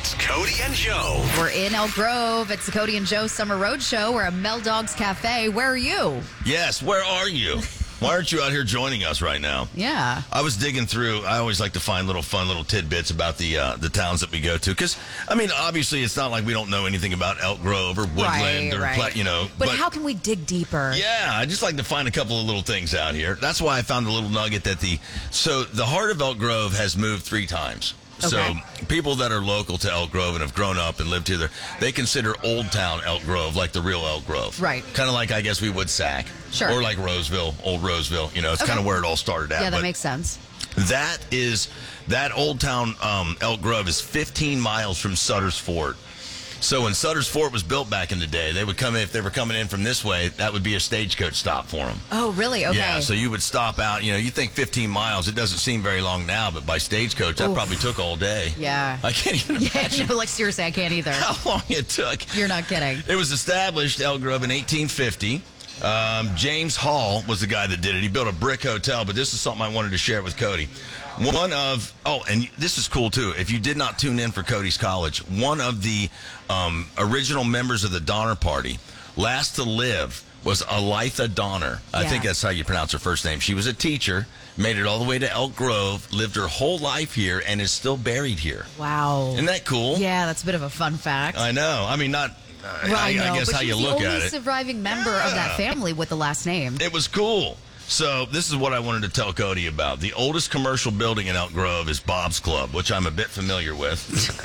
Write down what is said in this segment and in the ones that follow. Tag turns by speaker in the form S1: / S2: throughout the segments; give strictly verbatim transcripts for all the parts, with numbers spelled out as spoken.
S1: It's Cody and Joe.
S2: We're in Elk Grove. It's the Cody and Joe Summer Road Show. We're at Mel Dog's Cafe. Where are you?
S3: Yes, where are you? Why aren't you out here joining us right now?
S2: Yeah.
S3: I was digging through. I always like to find little fun little tidbits about the uh, the towns that we go to. Because, I mean, obviously, it's not like we don't know anything about Elk Grove or Woodland
S2: Right,
S3: or,
S2: right.
S3: Pla- you know.
S2: But, how can we dig deeper?
S3: Yeah, I just like to find a couple of little things out here. That's why I found a little nugget that the, so the heart of Elk Grove has moved three times.
S2: Okay.
S3: So people that are local to Elk Grove and have grown up and lived here, they consider Old Town Elk Grove like the real Elk Grove.
S2: Right.
S3: Kind of like, I guess we would Sac.
S2: Sure.
S3: Or like Roseville, Old Roseville. You know, it's
S2: Okay.
S3: kind of where it all started at.
S2: Yeah, that
S3: But
S2: makes sense.
S3: that is, that Old Town um, Elk Grove is fifteen miles from Sutter's Fort. So when Sutter's Fort was built back in the day, they would come in, if they were coming in from this way, that would be a stagecoach stop for them.
S2: Oh, really? Okay.
S3: Yeah, so you would stop out. You know, you think fifteen miles, it doesn't seem very long now, but by stagecoach, that
S2: Oof.
S3: probably took all day.
S2: Yeah.
S3: I can't even
S2: Yeah,
S3: imagine
S2: no, like seriously, I can't either.
S3: how long it took.
S2: You're not kidding.
S3: It was established, Elk Grove, in eighteen fifty. Um, James Hall was the guy that did it. He built a brick hotel, but this is something I wanted to share with Cody. One of, oh, and this is cool too. If you did not tune in for Cody's College, one of the um, original members of the Donner Party, last to live, was Elitha Donner. I
S2: Yeah.
S3: think that's how you pronounce her first name. She was a teacher, made it all the way to Elk Grove, lived her whole life here, and is still buried here.
S2: Wow.
S3: Isn't that cool?
S2: Yeah, that's a bit of a fun fact.
S3: I know. I mean, not. Uh,
S2: Well,
S3: I,
S2: I know,
S3: I guess
S2: but
S3: how
S2: she's
S3: you
S2: the
S3: look
S2: only
S3: at it.
S2: surviving member of that family with the last name.
S3: It was cool. So this is what I wanted to tell Cody about. The oldest commercial building in Elk Grove is Bob's Club, which I'm a bit familiar with.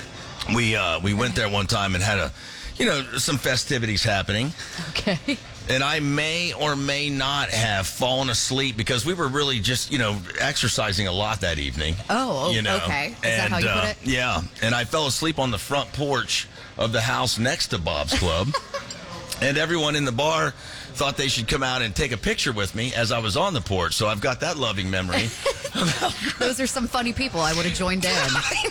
S3: we uh, we went there one time and had a, you know, some festivities happening.
S2: Okay.
S3: And I may or may not have fallen asleep because we were really just, you know, exercising a lot that evening.
S2: Oh,
S3: you know?
S2: okay. Is
S3: and,
S2: that how you
S3: uh,
S2: put it?
S3: Yeah. And I fell asleep on the front porch of the house next to Bob's Club. And everyone in the bar thought they should come out and take a picture with me as I was on the porch. So I've got that loving memory.
S2: Those are some funny people. I would have joined in.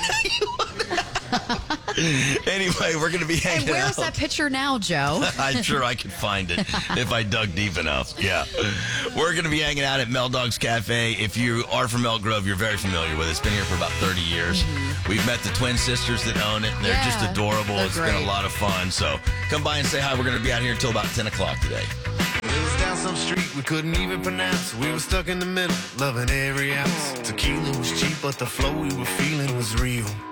S3: Anyway, we're going to be hanging
S2: Hey, where's
S3: out.
S2: that picture now, Joe?
S3: I'm sure I could find it if I dug deep enough. Yeah. We're going to be hanging out at Mel Dog's Cafe. If you are from Elk Grove, you're very familiar with it. It's been here for about thirty years. Mm-hmm. We've met the twin sisters that own it, and they're
S2: Yeah,
S3: just adorable.
S2: they're
S3: It's
S2: great.
S3: been a lot of fun. So come by and say hi. We're going to be out here until about ten o'clock today.
S4: It was down some street we couldn't even pronounce. We were stuck in the middle, loving every ounce. Tequila was cheap, but the flow we were feeling was real.